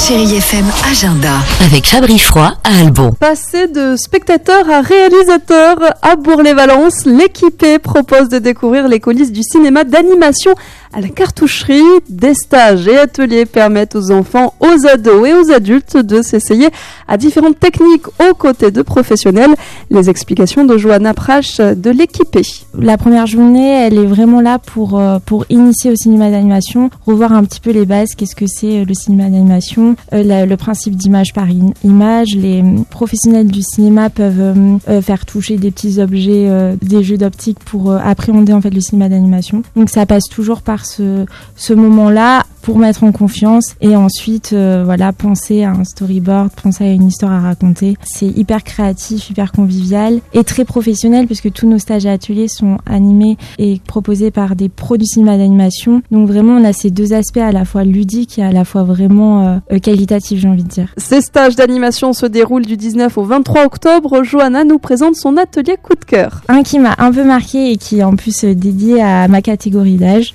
Chérie FM Agenda avec Fabri Froid à Albon. Passé de spectateur à réalisateur à Bourg-les-Valences, l'Équipé propose de découvrir les coulisses du cinéma d'animation à la cartoucherie. Des stages et ateliers permettent aux enfants, aux ados et aux adultes de s'essayer à différentes techniques aux côtés de professionnels. Les explications de Johanna Prache de l'Équipé. La première journée, elle est vraiment là pour initier au cinéma d'animation, revoir un petit peu les bases, qu'est-ce que c'est le cinéma d'animation, le principe d'image par image. Les professionnels du cinéma peuvent faire toucher des petits objets, des jeux d'optique pour appréhender en fait le cinéma d'animation. Donc ça passe toujours par ce moment-là pour mettre en confiance et ensuite penser à un storyboard, penser à une histoire à raconter. C'est hyper créatif, hyper convivial et très professionnel puisque tous nos stages et ateliers sont animés et proposés par des pros du cinéma d'animation. Donc vraiment on a ces deux aspects à la fois ludiques et à la fois vraiment qualitatifs, j'ai envie de dire. Ces stages d'animation se déroulent du 19 au 23 octobre. Johanna nous présente son atelier coup de cœur. Un qui m'a un peu marqué et qui est en plus dédié à ma catégorie d'âge.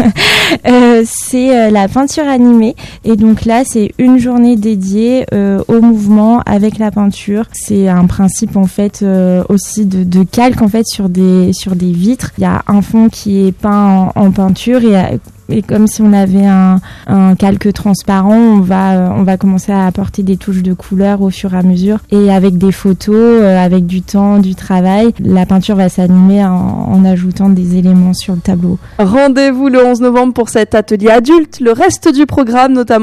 C'est la peinture animée et donc là c'est une journée dédiée au mouvement avec la peinture. C'est un principe en fait aussi de calque en fait sur des vitres. Il y a un fond qui est peint en peinture et comme si on avait un calque transparent, on va commencer à apporter des touches de couleur au fur et à mesure. Et avec des photos, avec du temps, du travail, la peinture va s'animer en ajoutant des éléments sur le tableau. Rendez-vous le 11 novembre pour cet atelier adulte. Le reste du programme, notamment